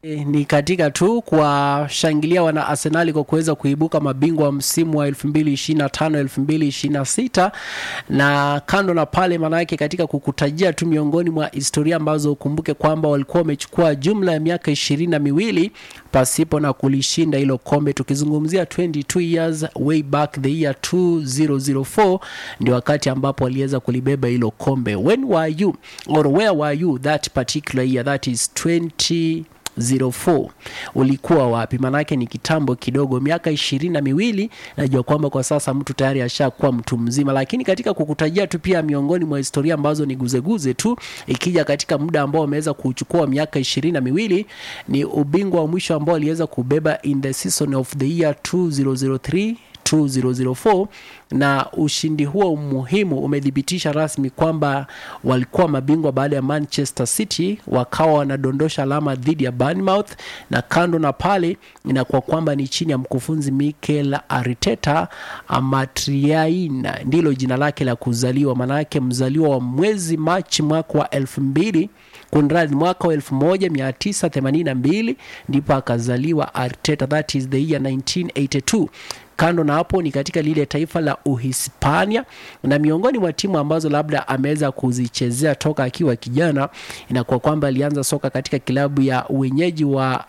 Ni katika tu kwa shangilia wana Arsenal kwa kuweza kuibuka mabingwa wa msimu wa 2025-2026, na kando na pale manake katika kukutajia tu miongoni mwa historia ambazo ukumbuke kwamba walikuwa wamechukua jumla ya miaka 22 pasipo na kulishinda hilo kombe. Tukizungumzia 22 years way back the year 2004 ndio wakati ambapo waliweza kulibeba hilo kombe. When were you or where were you that particular year, that is 2004? Ulikuwa wapi? Manake ni kitambo kidogo, miaka 22. Najua kwamba kwa sasa mtu tayari ashakuwa mtu mzima, lakini katika kukutajia tu pia miongoni mwa historia ambazo ni guzeguze tu, ikija katika muda ambao wameweza kuchukua miaka 22, ni ubingwa wa mwisho ambao aliweza kubeba in the season of the year 2003-2004, na ushindi huo muhimu umedhibitisha rasmi kwamba walikuwa mabingwa baada ya Manchester City wakawa wanadondosha alama dhidi ya Bournemouth. Na kando na pale inakuwa kwamba ni chini ya mkufunzi Mikel Arteta. Amatriaina ndilo jina lake la kuzaliwa, manake mzaliwa wa mwezi Machi mwaka wa 2000, mwaka wa 1982 ndipo akazaliwa Arteta, that is the year 1982. Kando na hapo ni katika lile taifa la Uhispania, na miongoni mwa timu ambazo labda ameweza kuzichezea toka akiwa kijana inakuwa kwamba alianza soka katika kilabu ya wenyeji wa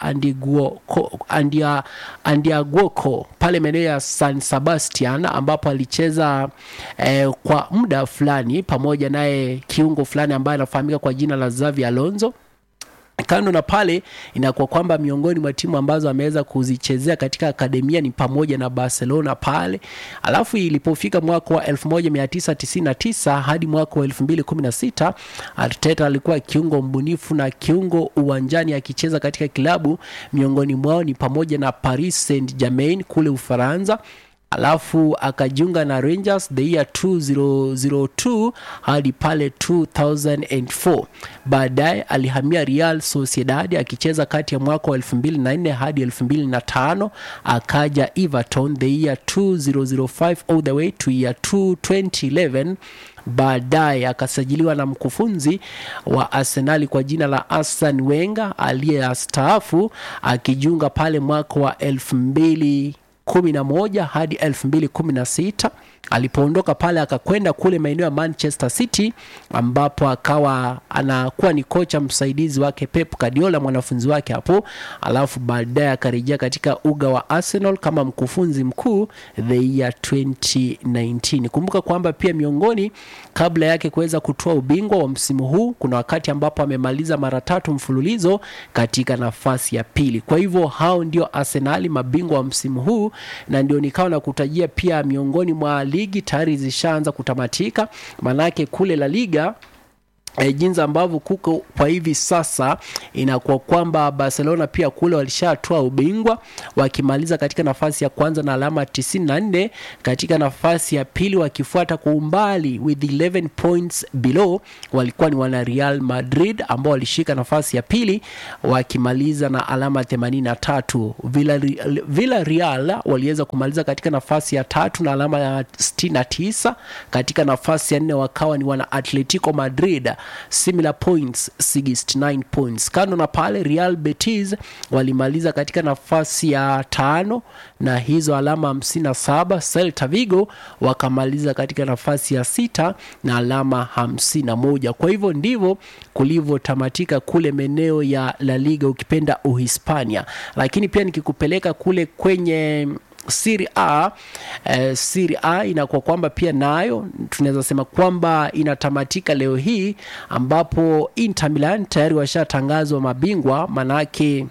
Andiaguoco pale maeneo ya San Sebastian, ambapo alicheza kwa muda fulani pamoja naye kiungo fulani ambaye anafahamika kwa jina la Xavi Alonso. Kando na pale inakuwa kwamba miongoni mwa timu ambazo ameweza kuzichezea katika akademia ni pamoja na Barcelona pale. Alafu ilipofika mwaka wa 1999 hadi mwaka wa 2016, Arteta alikuwa kiungo mbunifu na kiungo uwanjani akicheza katika kilabu miongoni mwao ni pamoja na Paris Saint-Germain kule Ufaransa. Alafu akajiunga na Rangers the year 2002 hadi pale 2004. Baadaye alihamia Real Sociedad akicheza kati ya mwaka wa 2004 hadi 2005. Akaja Everton the year 2005 all the way to year 2011. Baadaye akasajiliwa na mkufunzi wa Arsenal kwa jina la Arsene Wenger aliyestaafu akijiunga pale mwaka wa 2011 hadi 2016. Alipoondoka pale akakwenda kule maeneo ya Manchester City, ambapo akawa anakuwa ni kocha msaidizi wake Pep Guardiola, mwanafunzi wake hapo. Alafu baadaye akarejea katika uga wa Arsenal kama mkufunzi mkuu the year 2019. Kumbuka kwamba pia miongoni kabla yake kuweza kutoa ubingwa wa msimu huu, kuna wakati ambapo amemaliza mara 3 mfululizo katika nafasi ya pili. Kwa hivyo hao ndio Arsenal mabingwa wa msimu huu, na ndio nikao na kutajia pia miongoni mwa ligi tayari zishaanza kutamatika. Manake kule La Liga jinsi ambavyo kuko kwa hivi sasa inakuwa kwamba Barcelona pia kule walishatoa ubingwa wakimaliza katika nafasi ya kwanza na alama 94. Katika nafasi ya pili wakifuata kwa umbali with 11 points below walikuwa ni wana Real Madrid ambao walishika nafasi ya pili wakimaliza na alama 83. Villarreal waliweza kumaliza katika nafasi ya 3 na alama ya 69. Katika nafasi ya 4 wakawa ni wana Atletico Madrid similar points 69 points. Kando na pale Real Betis walimaliza katika nafasi ya 5 na hizo alama 57. Celta Vigo wakamaliza katika nafasi ya 6 na alama 51. Kwa hivyo ndivyo kulivyotamatika kule meneo ya La Liga ukipenda Uhispania. Lakini pia nikikupeleka kule kwenye Serie A, Serie A inakuwa kwamba pia nayo tunaweza sema kwamba inatamatika leo hii, ambapo Inter Milan tayari washatangazwa mabingwa, manake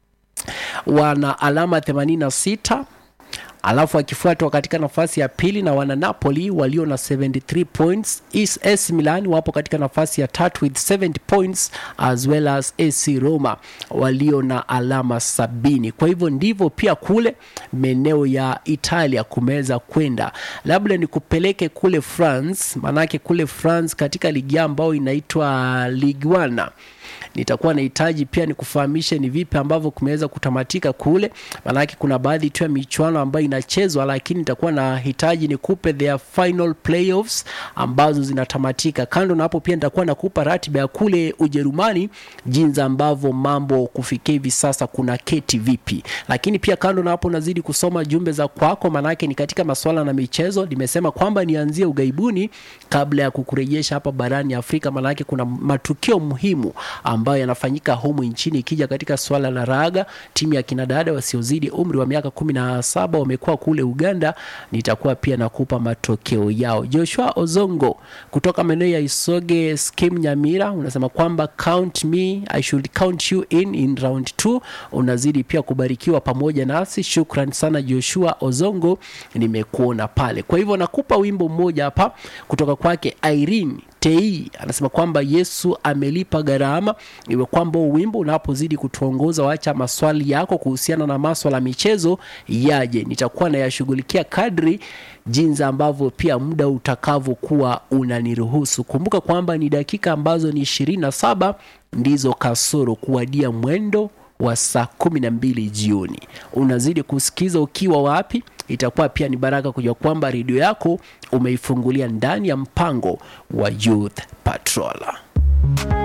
wana alama 86. Alafu akifuatwa katika nafasi ya pili na wana Napoli walio na 73 points. AC Milan wapo katika nafasi ya 3 with 70 points, as well as AC Roma walio na alama 70. Kwa hivyo ndivyo pia kule meneo ya Italia kumeza kwenda. Labda nikupeleke kule France, manake kule France katika ligi ambao inaitwa Ligue 1 nitakuwa nahitaji pia nikufahamishe ni vipi ambavyo kumeweza kutamatika kule, maana kuna baadhi tu ya michuano ambayo inachezwa, lakini nitakuwa nahitaji nikupe their final playoffs ambazo zinatamatika. Kando na hapo pia nitakuwa nakupa ratiba ya kule Ujerumani, jinsi ambavyo mambo kufikia hivi sasa kuna keti vipi. Lakini pia kando na hapo nazidi kusoma jumbe za kwako, maana ni katika masuala na michezo. Nimesema kwamba nianzie ugaibuni kabla ya kukurejesha hapa barani Afrika, maana kuna matukio muhimu ambayo yanafanyika humu nchini. Ikija katika swala la raga, timu ya kinadada wasiozidi umri wa miaka 17 wamekuwa kule Uganda. Nitakuwa pia nakupa matokeo yao. Joshua Ozongo kutoka maeneo ya Isoge Skim Nyamira unasema kwamba count me, I should count you in round 2. Unazidi pia kubarikiwa pamoja nasi. Shukrani sana Joshua Ozongo, nimekuona pale. Kwa hivyo nakupa wimbo mmoja hapa kutoka kwake Irene Tei, anasema kwamba Yesu amelipa gharama. Iwe kwamba wimbo unapozidi kutuongoza, waacha maswali yako kuhusiana na masuala ya michezo yaje, nitakuwa nayashughulikia kadri jinsi ambavyo pia muda utakavyokuwa unaniruhusu. Kumbuka kwamba ni dakika ambazo ni 27 ndizo kasoro kuwadia mwendo wa saa 12 jioni. Unazidi kusikiza ukiwa wapi? Itakuwa pia ni baraka kujua kwamba redio yako umeifungulia ndani ya mpango wa Youth Patrol.